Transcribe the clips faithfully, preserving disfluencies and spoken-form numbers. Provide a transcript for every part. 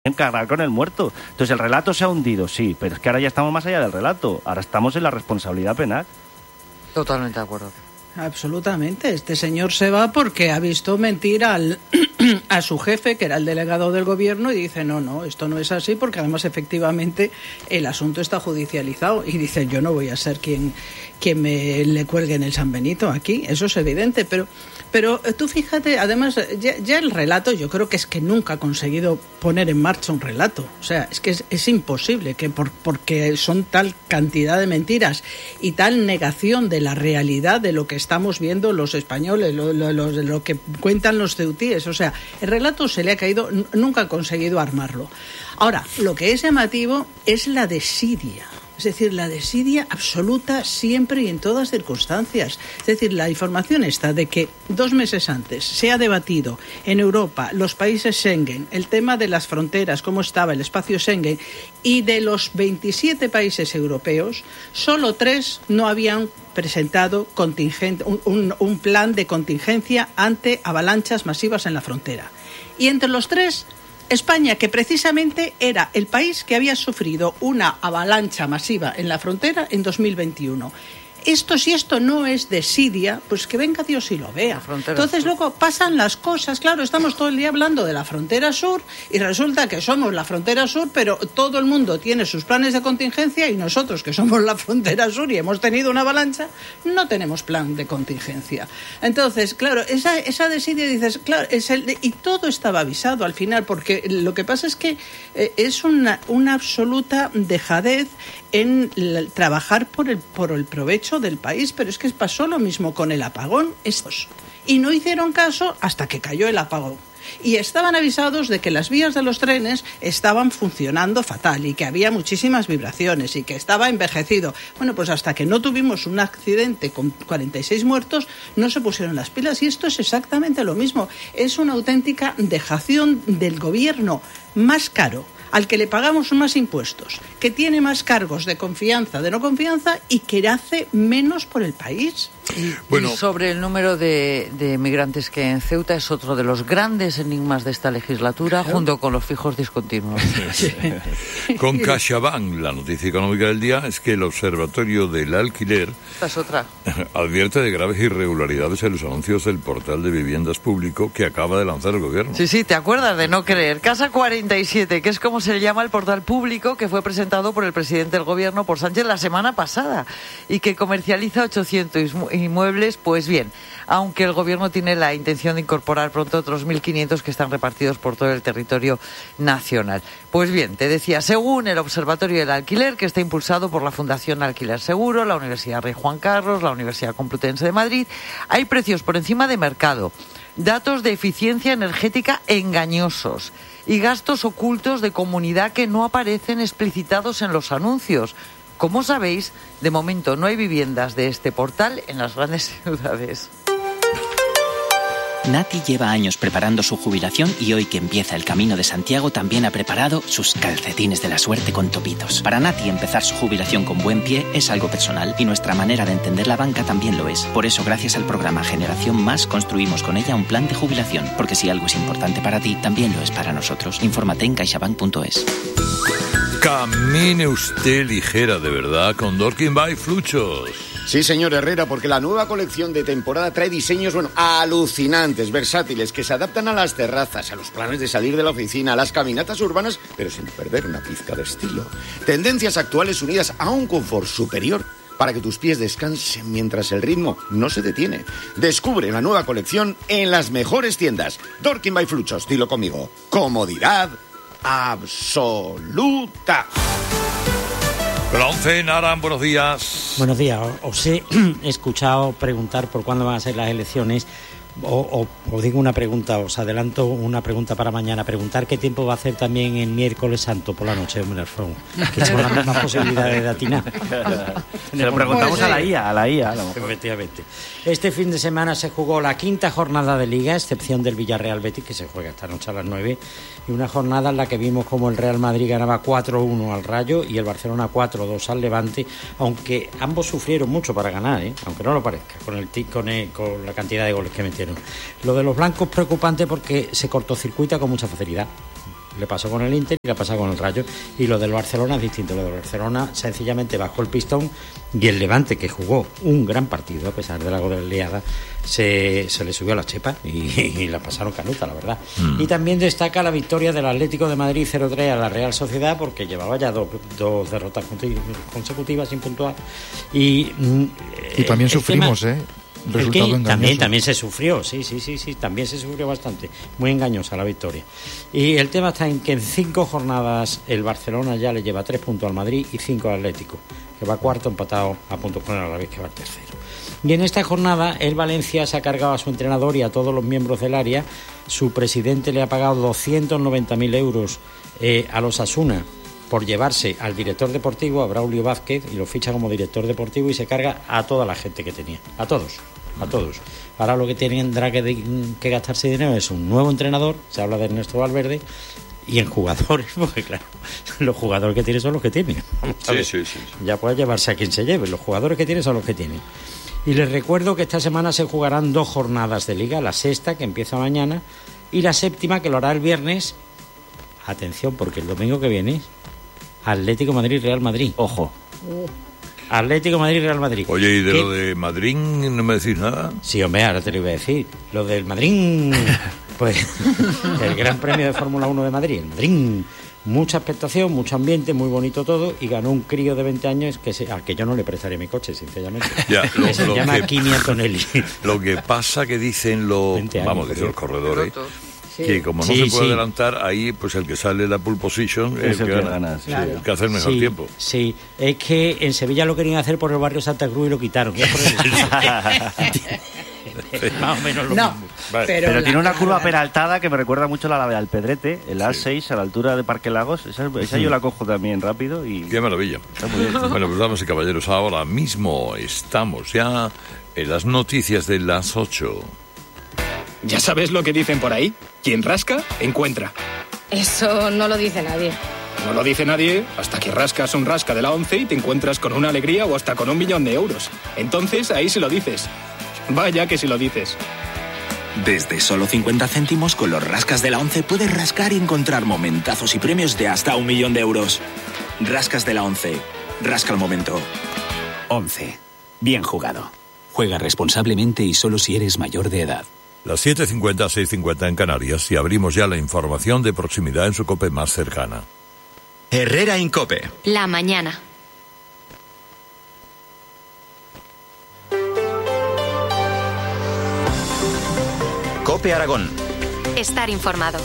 cargar con el muerto. Entonces el relato se ha hundido, sí, pero es que ahora ya estamos más allá del relato, ahora estamos en la responsabilidad penal. Totalmente de acuerdo. Absolutamente. Este señor se va porque ha visto mentir al, a su jefe, que era el delegado del gobierno, y dice, no, no, esto no es así, porque además efectivamente el asunto está judicializado. Y dice, yo no voy a ser quien, quien me le cuelgue en el San Benito aquí, eso es evidente. Pero, pero tú fíjate, además, ya, ya el relato, yo creo que es que nunca ha conseguido poner en marcha un relato. O sea, es que es, es imposible, que por, porque son tal cantidad de mentiras y tal negación de la realidad de lo que estamos viendo los españoles, lo, lo, lo, lo que cuentan los ceutíes. O sea, el relato se le ha caído, nunca ha conseguido armarlo. Ahora, lo que es llamativo es la desidia. Es decir, la desidia absoluta siempre y en todas circunstancias. Es decir, la información está de que dos meses antes se ha debatido en Europa, los países Schengen, el tema de las fronteras, cómo estaba el espacio Schengen, y de los veintisiete países europeos, solo tres no habían presentado contingente, un, un, un plan de contingencia ante avalanchas masivas en la frontera. Y entre los tres, España, que precisamente era el país que había sufrido una avalancha masiva en la frontera en dos mil veintiuno. Esto, si esto no es desidia, pues que venga Dios y lo vea. Entonces luego pasan las cosas, claro, estamos todo el día hablando de la frontera sur y resulta que somos la frontera sur, pero todo el mundo tiene sus planes de contingencia y nosotros, que somos la frontera sur y hemos tenido una avalancha, no tenemos plan de contingencia. Entonces, claro, esa, esa desidia, dices, claro, es el, y todo estaba avisado al final, porque lo que pasa es que eh, es una, una absoluta dejadez en la, trabajar por el, por el provecho del país, pero es que pasó lo mismo con el apagón estos, y no hicieron caso hasta que cayó el apagón. Y estaban avisados de que las vías de los trenes estaban funcionando fatal y que había muchísimas vibraciones y que estaba envejecido. Bueno, pues hasta que no tuvimos un accidente con cuarenta y seis muertos, no se pusieron las pilas. Y esto es exactamente lo mismo. Es una auténtica dejación del gobierno más caro, al que le pagamos más impuestos, que tiene más cargos de confianza, de no confianza, y que hace menos por el país. Y, bueno. y sobre el número de, de migrantes que en Ceuta es otro de los grandes enigmas de esta legislatura, claro, junto con los fijos discontinuos. Sí, sí. Con CaixaBank, la noticia económica del día es que el Observatorio del Alquiler Esta es otra. advierte de graves irregularidades en los anuncios del portal de viviendas público que acaba de lanzar el gobierno. Sí, sí, ¿te acuerdas de no creer? Casa cuarenta y siete, que es como se le llama el portal público que fue presentado por el presidente del gobierno, por Sánchez, la semana pasada, y que comercializa ochocientos inmuebles. Pues bien, aunque el gobierno tiene la intención de incorporar pronto otros mil quinientos que están repartidos por todo el territorio nacional. Pues bien, te decía, según el Observatorio del Alquiler, que está impulsado por la Fundación Alquiler Seguro, la Universidad Rey Juan Carlos, la Universidad Complutense de Madrid, hay precios por encima de mercado, datos de eficiencia energética engañosos y gastos ocultos de comunidad que no aparecen explicitados en los anuncios. Como sabéis, de momento no hay viviendas de este portal en las grandes ciudades. Nati lleva años preparando su jubilación y hoy que empieza el Camino de Santiago también ha preparado sus calcetines de la suerte con topitos. Para Nati empezar su jubilación con buen pie es algo personal y nuestra manera de entender la banca también lo es. Por eso, gracias al programa Generación Más, construimos con ella un plan de jubilación. Porque si algo es importante para ti, también lo es para nosotros. Infórmate en caixabank punto es. Camine usted ligera de verdad con Dorking by Fluchos. Sí, señor Herrera, porque la nueva colección de temporada trae diseños, bueno, alucinantes, versátiles, que se adaptan a las terrazas, a los planes de salir de la oficina, a las caminatas urbanas, pero sin perder una pizca de estilo. Tendencias actuales unidas a un confort superior para que tus pies descansen mientras el ritmo no se detiene. Descubre la nueva colección en las mejores tiendas. Dorking by Fluchos, dilo conmigo. Comodidad absoluta. La once, Naran, buenos días. Buenos días. Os he escuchado preguntar por cuándo van a ser las elecciones. O, o, os digo una pregunta, os adelanto una pregunta para mañana. Preguntar qué tiempo va a hacer también el miércoles santo por la noche, hombre, Alfredo. Que son las mismas posibilidades de atinar. Se lo preguntamos a la I A, a la I A. A Efectivamente. Este fin de semana se jugó la quinta jornada de Liga, excepción del Villarreal Betis, que se juega esta noche a las nueve. Y una jornada en la que vimos como el Real Madrid ganaba cuatro uno al Rayo y el Barcelona cuatro dos al Levante, aunque ambos sufrieron mucho para ganar, ¿eh? Aunque no lo parezca, con, el, con, el, con la cantidad de goles que metieron. Lo de los blancos preocupante porque se cortocircuita con mucha facilidad. Le pasó con el Inter y le pasó con el Rayo. Y lo del Barcelona es distinto. Lo del Barcelona sencillamente bajó el pistón y el Levante, que jugó un gran partido a pesar de la goleada, se, se le subió a la chepa y, y la pasaron canuta, la verdad. Mm. Y también destaca la victoria del Atlético de Madrid cero tres a la Real Sociedad, porque llevaba ya dos, dos derrotas consecutivas sin puntuar. Y, y también sufrimos, tema, ¿eh? Resultado engañoso. También, también se sufrió, sí, sí, sí, sí, también se sufrió bastante. Muy engañosa la victoria. Y el tema está en que en cinco jornadas el Barcelona ya le lleva tres puntos al Madrid y cinco al Atlético, que va cuarto empatado a puntos con el Alavés, que va tercero. Y en esta jornada el Valencia se ha cargado a su entrenador y a todos los miembros del área. Su presidente le ha pagado doscientos noventa mil euros eh, a los Osasuna por llevarse al director deportivo, a Braulio Vázquez, y lo ficha como director deportivo y se carga a toda la gente que tenía, a todos, a todos. Ahora lo que tendrá que, que gastarse dinero es un nuevo entrenador, se habla de Ernesto Valverde, y en jugadores, porque claro, los jugadores que tiene son los que tiene. Sí, sí, sí. Ya puede llevarse a quien se lleve, los jugadores que tiene son los que tiene. Y les recuerdo que esta semana se jugarán dos jornadas de liga, la sexta, que empieza mañana, y la séptima, que lo hará el viernes. Atención, porque el domingo que viene Atlético Madrid-Real Madrid. Ojo. Atlético Madrid-Real Madrid. Oye, ¿y de ¿Qué? Lo de Madrid no me decís nada? Sí, hombre, ahora te lo iba a decir. Lo del Madrid, pues el Gran Premio de Fórmula uno de Madrid. El Madrid, mucha expectación, mucho ambiente, muy bonito todo, y ganó un crío de veinte años que se, a que yo no le prestaré mi coche, sinceramente. Ya, lo, que se lo llama que, Kimi Antonelli. Lo que pasa que dicen los, vamos, dicen los corredores, Sí. que como no Sí, se puede sí. adelantar, ahí pues el que sale la pole position es el que, que gana, gana sí. Claro. El que hace el mejor sí, tiempo. Sí, es que en Sevilla lo querían hacer por el barrio Santa Cruz y lo quitaron. Es más o menos lo no, mismo. Vale. Pero, pero tiene una la, curva la, peraltada que me recuerda mucho a la de Alpedrete, el A seis sí. a la altura de Parque Lagos. Esa, esa yo la cojo también rápido y... Qué maravilla. Bueno, pues damas y caballeros, ahora mismo estamos ya en las noticias de las ocho. ¿Ya sabes lo que dicen por ahí? Quien rasca, encuentra. Eso no lo dice nadie. No lo dice nadie hasta que rascas un rasca de la once y te encuentras con una alegría o hasta con un millón de euros. Entonces ahí sí lo dices. Vaya que sí lo dices. Desde solo cincuenta céntimos con los rascas de la once puedes rascar y encontrar momentazos y premios de hasta un millón de euros. Rascas de la once. Rasca el momento. once. Bien jugado. Juega responsablemente y solo si eres mayor de edad. Las siete cincuenta, seis cincuenta en Canarias y abrimos ya la información de proximidad en su COPE más cercana. Herrera Incope. La mañana. COPE Aragón. Estar informado.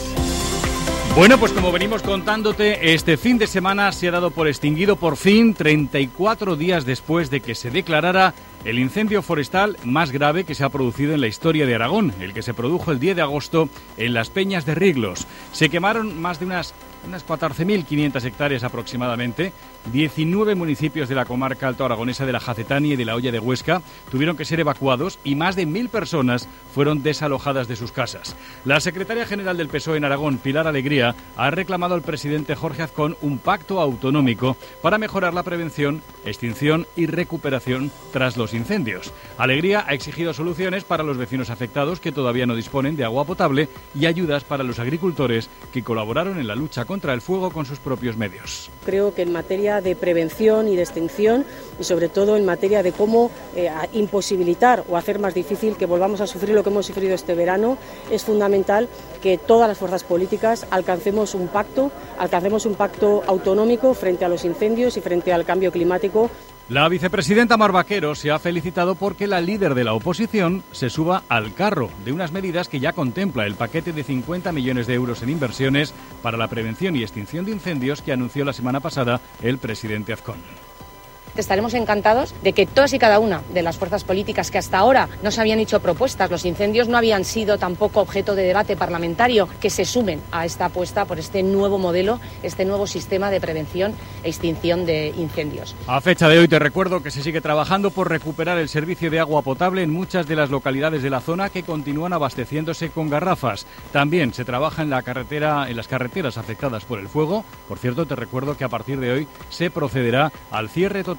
Bueno, pues como venimos contándote, este fin de semana se ha dado por extinguido por fin, treinta y cuatro días después de que se declarara el incendio forestal más grave que se ha producido en la historia de Aragón, el que se produjo el diez de agosto en las Peñas de Riglos. Se quemaron más de unas, unas catorce mil quinientas hectáreas aproximadamente. diecinueve municipios de la comarca alto aragonesa de la Jacetania y de la Hoya de Huesca tuvieron que ser evacuados y más de mil personas fueron desalojadas de sus casas. La secretaria general del P S O E en Aragón, Pilar Alegría, ha reclamado al presidente Jorge Azcón un pacto autonómico para mejorar la prevención, extinción y recuperación tras los incendios. Alegría ha exigido soluciones para los vecinos afectados que todavía no disponen de agua potable y ayudas para los agricultores que colaboraron en la lucha contra el fuego con sus propios medios. Creo que en materia de prevención y de extinción y sobre todo en materia de cómo eh, imposibilitar o hacer más difícil que volvamos a sufrir lo que hemos sufrido este verano, es fundamental que todas las fuerzas políticas alcancemos un pacto, alcancemos un pacto autonómico frente a los incendios y frente al cambio climático. La vicepresidenta Mar Vaquero se ha felicitado porque la líder de la oposición se suba al carro de unas medidas que ya contempla el paquete de cincuenta millones de euros en inversiones para la prevención y extinción de incendios que anunció la semana pasada el presidente Azcón. Estaremos encantados de que todas y cada una de las fuerzas políticas que hasta ahora no se habían hecho propuestas, los incendios no habían sido tampoco objeto de debate parlamentario, que se sumen a esta apuesta por este nuevo modelo, este nuevo sistema de prevención e extinción de incendios. A fecha de hoy te recuerdo que se sigue trabajando por recuperar el servicio de agua potable en muchas de las localidades de la zona que continúan abasteciéndose con garrafas. También se trabaja en la carretera, en las carreteras afectadas por el fuego. Por cierto, te recuerdo que a partir de hoy se procederá al cierre total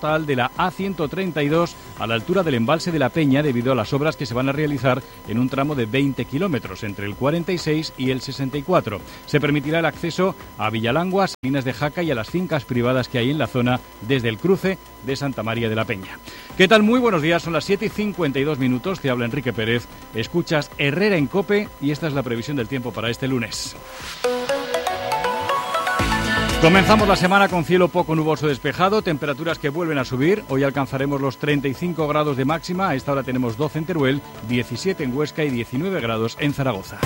total de la A ciento treinta y dos a la altura del embalse de la Peña debido a las obras que se van a realizar en un tramo de veinte kilómetros entre el cuarenta y seis y el sesenta y cuatro. Se permitirá el acceso a Villalangua, Salinas de Jaca y a las fincas privadas que hay en la zona desde el cruce de Santa María de la Peña. ¿Qué tal? Muy buenos días, son las siete y cincuenta y dos minutos, te habla Enrique Pérez, escuchas Herrera en COPE y esta es la previsión del tiempo para este lunes. Comenzamos la semana con cielo poco nuboso despejado, temperaturas que vuelven a subir. Hoy alcanzaremos los treinta y cinco grados de máxima. A esta hora tenemos doce en Teruel, diecisiete en Huesca y diecinueve grados en Zaragoza.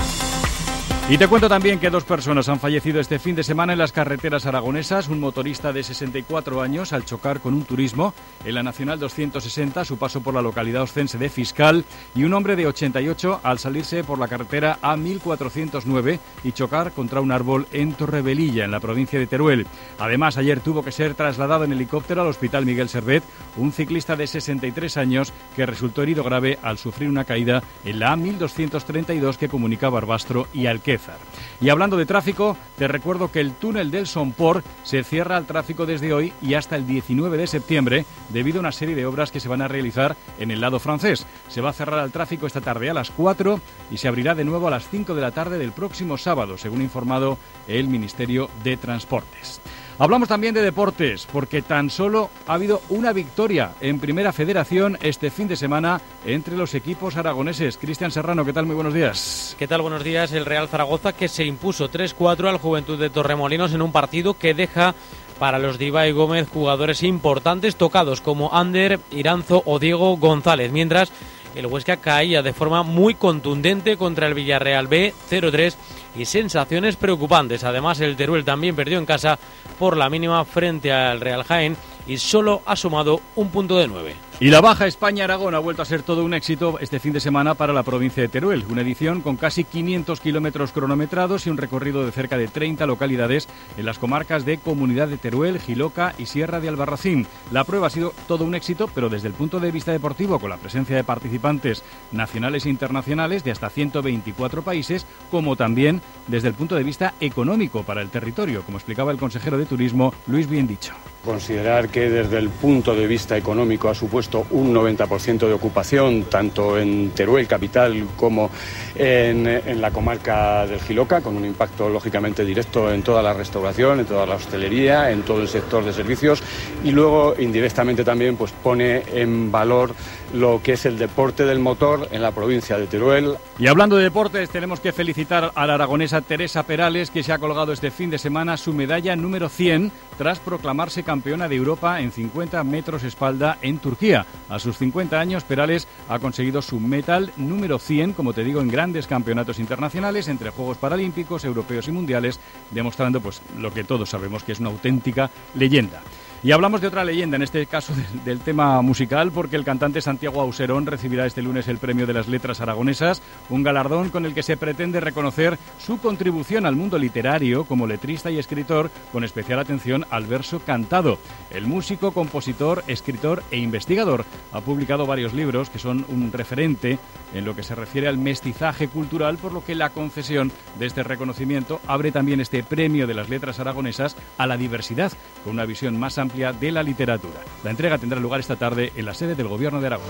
Y te cuento también que dos personas han fallecido este fin de semana en las carreteras aragonesas. Un motorista de sesenta y cuatro años al chocar con un turismo en la Nacional doscientos sesenta a su paso por la localidad oscense de Fiscal, y un hombre de ochenta y ocho al salirse por la carretera A mil cuatrocientos nueve y chocar contra un árbol en Torrevelilla, en la provincia de Teruel. Además, ayer tuvo que ser trasladado en helicóptero al Hospital Miguel Servet un ciclista de sesenta y tres años que resultó herido grave al sufrir una caída en la A mil doscientos treinta y dos que comunica Barbastro y Alquézar. Y hablando de tráfico, te recuerdo que el túnel del Somport se cierra al tráfico desde hoy y hasta el diecinueve de septiembre debido a una serie de obras que se van a realizar en el lado francés. Se va a cerrar al tráfico esta tarde a las cuatro y se abrirá de nuevo a las cinco de la tarde del próximo sábado, según ha informado el Ministerio de Transportes. Hablamos también de deportes, porque tan solo ha habido una victoria en Primera Federación este fin de semana entre los equipos aragoneses. Cristian Serrano, ¿qué tal? Muy buenos días. ¿Qué tal? Buenos días. El Real Zaragoza, que se impuso tres cuatro al Juventud de Torremolinos en un partido que deja para los de Ibai Gómez jugadores importantes tocados como Ander, Iranzo o Diego González, mientras el Huesca caía de forma muy contundente contra el Villarreal B, cero tres, y sensaciones preocupantes. Además, el Teruel también perdió en casa por la mínima frente al Real Jaén y solo ha sumado un punto de nueve. Y la Baja España-Aragón ha vuelto a ser todo un éxito este fin de semana para la provincia de Teruel. Una edición con casi quinientos kilómetros cronometrados y un recorrido de cerca de treinta localidades en las comarcas de Comunidad de Teruel, Jiloca y Sierra de Albarracín. La prueba ha sido todo un éxito, pero desde el punto de vista deportivo, con la presencia de participantes nacionales e internacionales de hasta ciento veinticuatro países, como también desde el punto de vista económico para el territorio, como explicaba el consejero de Turismo, Luis Biendicho. Considerar que desde el punto de vista económico ha supuesto un noventa por ciento de ocupación, tanto en Teruel capital como en, en la comarca del Jiloca, con un impacto lógicamente directo en toda la restauración, en toda la hostelería, en todo el sector de servicios, y luego indirectamente también pues pone en valor lo que es el deporte del motor en la provincia de Teruel. Y hablando de deportes, tenemos que felicitar a la aragonesa Teresa Perales, que se ha colgado este fin de semana su medalla número cien tras proclamarse campeona de Europa en cincuenta metros espalda en Turquía. A sus cincuenta años, Perales ha conseguido su medal número cien, como te digo, en grandes campeonatos internacionales, entre Juegos Paralímpicos, Europeos y Mundiales, demostrando pues lo que todos sabemos, que es una auténtica leyenda. Y hablamos de otra leyenda, en este caso del, del tema musical, porque el cantante Santiago Auserón recibirá este lunes el Premio de las Letras Aragonesas, un galardón con el que se pretende reconocer su contribución al mundo literario como letrista y escritor, con especial atención al verso cantado. El músico, compositor, escritor e investigador ha publicado varios libros que son un referente en lo que se refiere al mestizaje cultural, por lo que la concesión de este reconocimiento abre también este Premio de las Letras Aragonesas a la diversidad, con una visión más amplia de la literatura. La entrega tendrá lugar esta tarde en la sede del Gobierno de Aragón.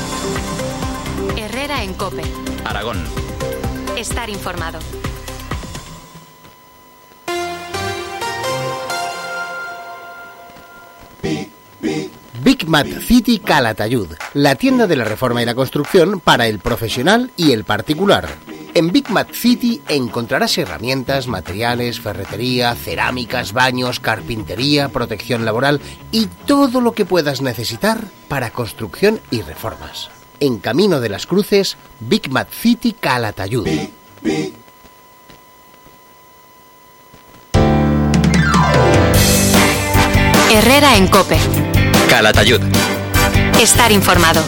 Herrera en COPE. Aragón. Estar informado. Big Mat City Calatayud, la tienda de la reforma y la construcción para el profesional y el particular. En Big Mat City encontrarás herramientas, materiales, ferretería, cerámicas, baños, carpintería, protección laboral y todo lo que puedas necesitar para construcción y reformas. En Camino de las Cruces, Big Mat City Calatayud. Big, big. Herrera en COPE. Calatayud. Estar informado.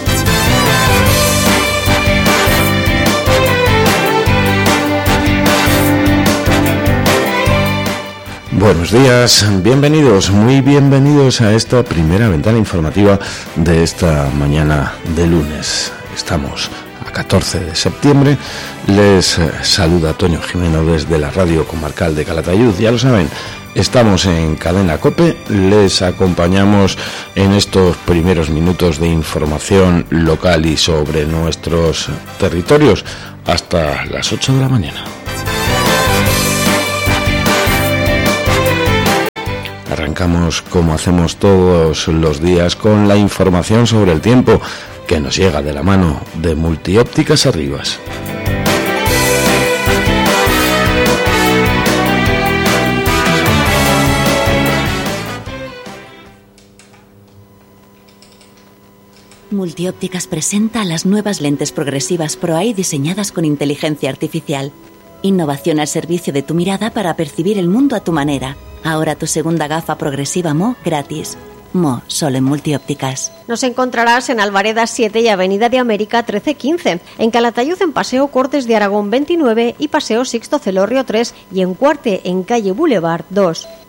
Buenos días, bienvenidos, muy bienvenidos a esta primera ventana informativa de esta mañana de lunes. Estamos a catorce de septiembre, les saluda Toño Jimeno desde la radio comarcal de Calatayud. Ya lo saben, Estamos en Cadena COPE, les acompañamos en estos primeros minutos de información local y sobre nuestros territorios hasta las ocho de la mañana. Arrancamos como hacemos todos los días con la información sobre el tiempo que nos llega de la mano de Multiópticas Arribas. Multiópticas presenta las nuevas lentes progresivas ProEye diseñadas con inteligencia artificial. Innovación al servicio de tu mirada para percibir el mundo a tu manera. Ahora tu segunda gafa progresiva Mo gratis. Mo, solo en Multiópticas. Nos encontrarás en Alvareda siete y Avenida de América trece quince, en Calatayud en Paseo Cortes de Aragón veintinueve y Paseo Sixto Celorrio tres y en Cuarte en Calle Boulevard dos.